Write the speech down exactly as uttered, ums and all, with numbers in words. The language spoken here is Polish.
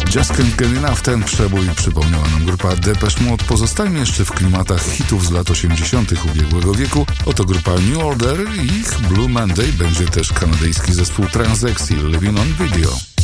Just Can't Get Enough, ten przebój przypomniała nam grupa Depeche Mode. Pozostajmy jeszcze w klimatach hitów z lat osiemdziesiątych ubiegłego wieku. Oto grupa New Order i ich Blue Monday. Będzie też kanadyjski zespół Transexy, Living on Video.